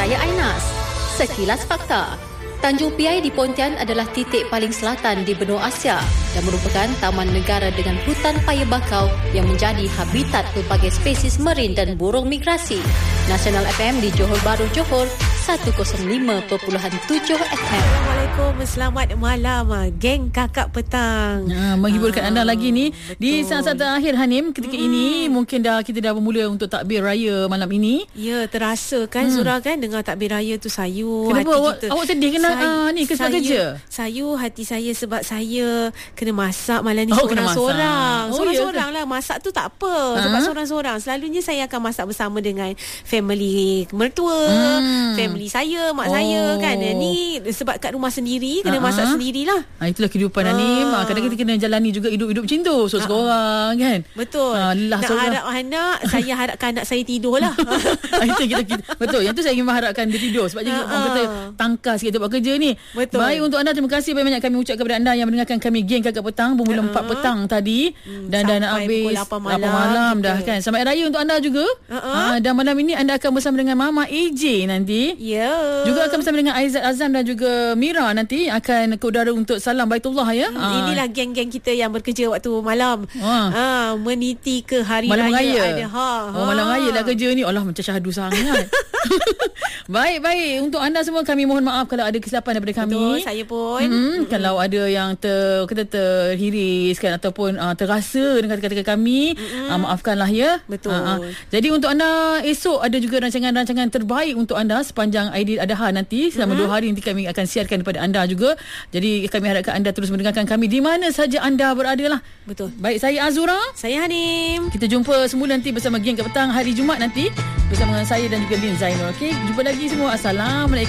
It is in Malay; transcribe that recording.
saya Ainas. Sekilas Fakta. Tanjung Piai di Pontian adalah titik paling selatan di benua Asia dan merupakan taman negara dengan hutan paya bakau yang menjadi habitat pelbagai spesies marin dan burung migrasi. Nasional FM di Johor Bahru, Johor, 105.7 FM. Assalamualaikum, selamat malam geng Kakak Petang. Menghiburkan anda lagi ni di saat-saat terakhir Hanim ketika ini. Mungkin kita dah bermula untuk takbir raya malam ini. Ya, terasa kan Zura kan dengar takbir raya tu sayu. Kenapa hati awak sedih kena ni kesan kerja? Sayu hati saya sebab saya kena masak malam ni Kena seorang-seorang. masak. Seorang-seorang lah, masak tu tak apa. Sebab seorang-seorang. Selalunya saya akan masak bersama dengan family mertua, family saya, mak saya kan. Ni sebab kat rumah sendiri, kena masak sendirilah. Itulah kehidupan Hanim. Kadang-kadang kita kena jalani juga hidup-hidup macam tu. Seorang kan. Betul. Nak harap anak, saya harapkan anak saya tidur lah. Itu kita betul. Yang tu saya ingin mengharapkan dia tidur. Sebab orang kata tangkas sikit buat kerja ni. Betul. Baik, untuk anda, terima kasih banyak-banyak kami ucap kepada anda yang mendengarkan kami Geng Kakak Petang bermula 4 petang tadi dan nak habis 8 malam dah kan. Selamat raya untuk anda juga. Dan malam ini anda akan bersama dengan Mama AJ nanti. Ya. Juga akan bersama dengan Aizat Azam dan juga Mira nanti akan ke udara untuk salam Baitullah ya. Inilah geng-geng kita yang bekerja waktu malam. Meniti ke hari malam raya. Ada. Malam raya lah kerja ni. Allah, macam syahdu sangat. Baik. Untuk anda semua kami mohon maaf kalau ada kesilapan daripada kami. Betul, saya pun. Kalau ada yang terhiris kan ataupun terasa dengan kata-kata kami, maafkanlah ya. Betul. Jadi untuk anda esok ada juga rancangan-rancangan terbaik untuk anda sepanjang Aidil Adha nanti. Selama 2 hari nanti kami akan siarkan kepada anda juga. Jadi kami harapkan anda terus mendengarkan kami di mana saja anda berada lah. Betul. Baik, saya Azura. Saya Hanim. Kita jumpa semula nanti bersama Geng Kat Petang hari Jumaat nanti bersama dengan saya dan juga Lin Zainul. Okey, jumpa lagi semua. Assalamualaikum.